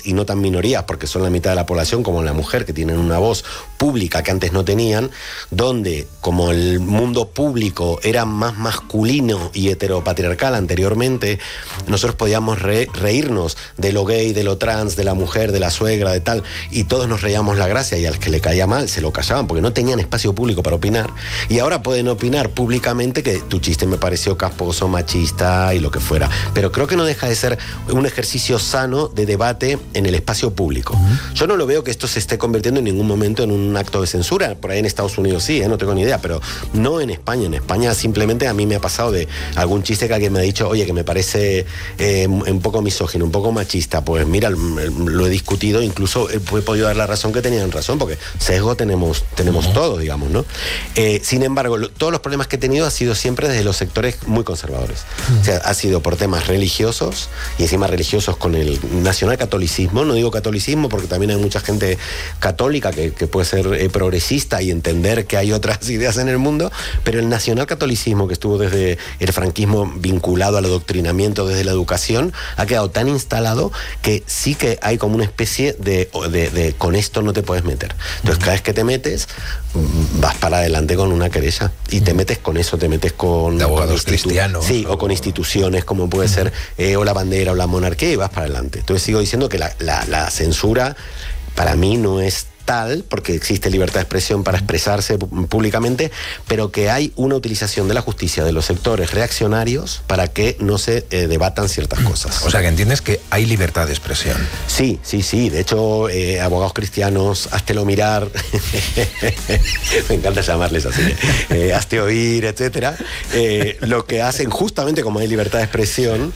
y no tan minorías, porque son la mitad de la población, como la mujer, que tienen una voz pública que antes no tenían, donde como el mundo público era más masculino y heteropatriarcal anteriormente, nosotros podíamos reírnos de lo gay, de lo trans, de la mujer, de la suegra, de tal, y todos nos reíamos la gracia, y a los que le caía mal se lo callaban porque no tenían espacio público para opinar, y ahora pueden opinar públicamente que tu chiste me pareció casposo, machista y lo que fuera, pero creo que no deja de ser un ejercicio sano de debate en el espacio público. Yo no lo veo que esto se esté convirtiendo en ningún momento en un acto de censura. Por ahí en Estados Unidos sí, no tengo ni idea, pero no en España. En España simplemente a mí me ha pasado de algún chiste que alguien me ha dicho, oye, que me parece un poco misógino, un poco machista. Pues mira, lo he discutido, incluso he podido dar la razón que tenían razón, porque sesgo tenemos todos, digamos, ¿no? Sin embargo, todos los problemas que he tenido ha sido siempre desde los sectores muy conservadores. O sea, ha sido por temas religiosos, y encima religiosos con el nacionalcatolicismo. No digo catolicismo porque también hay mucha gente católica que puede ser progresista y entender que hay otras ideas en el mundo, pero el nacionalcatolicismo, que estuvo desde el franquismo vinculado al adoctrinamiento desde la educación, ha quedado tan instalado que sí que hay como una especie de con esto no te puedes meter. Entonces cada vez que te metes vas para adelante con una querella y te metes con eso, te metes con... De abogados cristianos. Sí, o con instituciones como puede ser o la bandera o la monarquía, y vas para adelante. Entonces sigo diciendo que la censura para mí no es tal, porque existe libertad de expresión para expresarse públicamente, pero que hay una utilización de la justicia de los sectores reaccionarios para que no se debatan ciertas cosas. O sea, que entiendes que hay libertad de expresión. Sí. De hecho, abogados cristianos, háztelo mirar, me encanta llamarles así, hazte oír, etcétera, lo que hacen, justamente como hay libertad de expresión,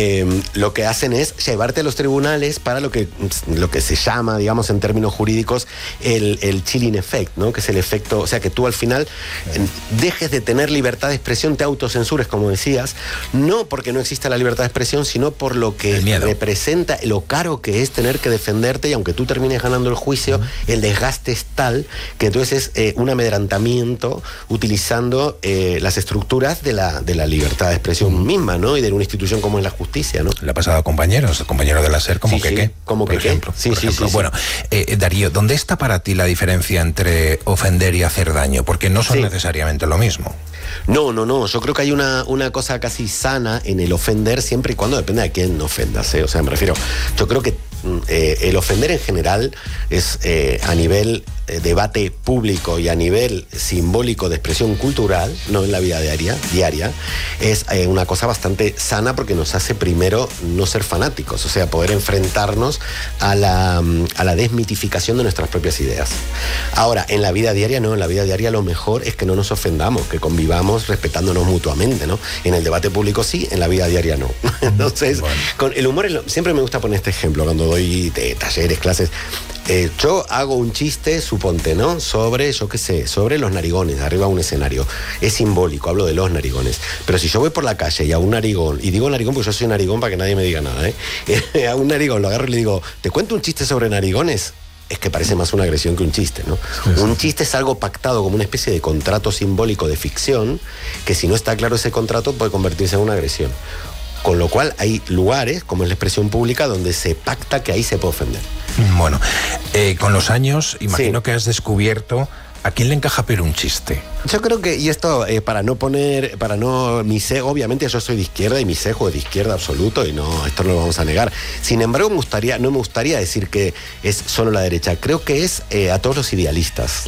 lo que hacen es llevarte a los tribunales para lo que se llama, digamos, en términos jurídicos, el chilling effect, ¿no? Que es el efecto, o sea, que tú al final dejes de tener libertad de expresión, te autocensures, como decías, no porque no exista la libertad de expresión, sino por lo que representa, lo caro que es tener que defenderte, y aunque tú termines ganando el juicio, el desgaste es tal que entonces es un amedrantamiento utilizando las estructuras de la libertad de expresión misma, ¿no? Y de una institución como es la justicia, ¿no? Le ha pasado a compañeros, compañero de la SER, como que qué. Como que qué. Sí. Bueno, Darío, ¿dónde está para ti la diferencia entre ofender y hacer daño? Porque no son necesariamente lo mismo. No, yo creo que hay una cosa casi sana en el ofender, siempre y cuando depende de quién ofendas, O sea, me refiero, yo creo que el ofender en general es a nivel debate público y a nivel simbólico de expresión cultural, no en la vida diaria, es una cosa bastante sana, porque nos hace primero no ser fanáticos, o sea, poder enfrentarnos a la desmitificación de nuestras propias ideas. Ahora, en la vida diaria no, en la vida diaria lo mejor es que no nos ofendamos, que convivamos respetándonos mutuamente, ¿no? En el debate público sí, en la vida diaria no. Entonces, con el humor, siempre me gusta poner este ejemplo cuando doy talleres, clases. Yo hago un chiste, suponte, ¿no? Sobre los narigones, arriba de un escenario. Es simbólico, hablo de los narigones. Pero si yo voy por la calle y a un narigón, y digo narigón porque yo soy narigón para que nadie me diga nada, a un narigón lo agarro y le digo, ¿te cuento un chiste sobre narigones? Es que parece más una agresión que un chiste, ¿no? Sí. Un chiste es algo pactado como una especie de contrato simbólico de ficción, que si no está claro ese contrato puede convertirse en una agresión. Con lo cual hay lugares, como es la expresión pública, donde se pacta que ahí se puede ofender. Bueno, con los años, imagino que has descubierto ¿a quién le encaja pero un chiste? Yo creo que, y esto mi sesgo, obviamente yo soy de izquierda y mi sesgo es de izquierda absoluto, y esto no lo vamos a negar. Sin embargo, no me gustaría decir que es solo la derecha, creo que es a todos los idealistas.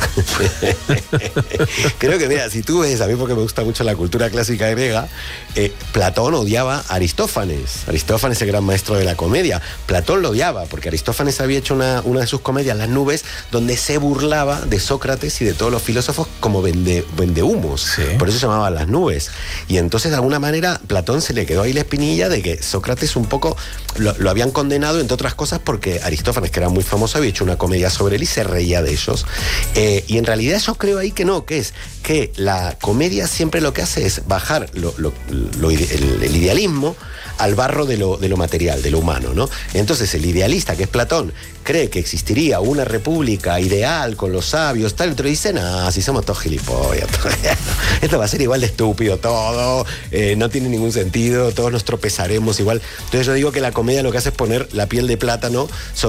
Creo que, mira, si tú ves, a mí porque me gusta mucho la cultura clásica griega, Platón odiaba a Aristófanes. Aristófanes, el gran maestro de la comedia. Platón lo odiaba porque Aristófanes había hecho una de sus comedias, Las nubes, donde se burlaba de Sócrates y de todos los filósofos como vendehumos. Sí. Por eso se llamaba Las nubes. Y entonces, de alguna manera, Platón se le quedó ahí la espinilla de que Sócrates un poco lo habían condenado, entre otras cosas, porque Aristófanes, que era muy famoso, había hecho una comedia sobre él y se reía de ellos. Y en realidad yo creo ahí que no, que es que la comedia siempre lo que hace es bajar el idealismo al barro de lo material, de lo humano, ¿no? Entonces el idealista, que es Platón, cree que existiría una república ideal con los sabios, tal, y otro dice, no, si somos todos gilipollas, esto va a ser igual de estúpido todo, no tiene ningún sentido, todos nos tropezaremos igual. Entonces yo digo que la comedia lo que hace es poner la piel de plátano sobre